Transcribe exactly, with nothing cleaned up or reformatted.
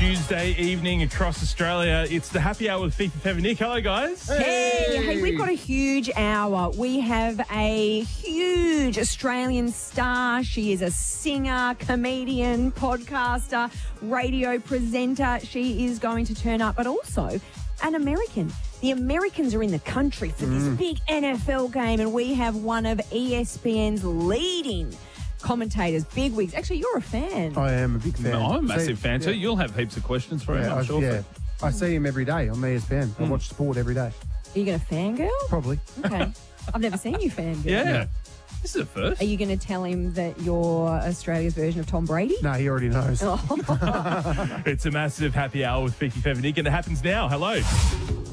Tuesday evening across Australia. It's the happy hour with Fifi Fev and Nick. Hello, guys. Hey, hey, we've got a huge hour. We have a huge Australian star. She is a singer, comedian, podcaster, radio presenter. She is going to turn up, but also an American. The Americans are in the country for this Mm. big N F L game, and we have one of E S P N's leading commentators, bigwigs. Actually, you're a fan. I am a big fan. I'm a massive See- fan too. yeah. You'll have heaps of questions for him, Yeah, I'm I, sure. yeah. I see him every day on E S P N. I watch sport every day. Are you going to fangirl? Probably. Okay. I've never seen you fangirl. Yeah. This is a first. Are you going to tell him that you're Australia's version of Tom Brady? No, he already knows. Oh. It's a massive happy hour with Fifi Fev and Nick, and it happens now. Hello.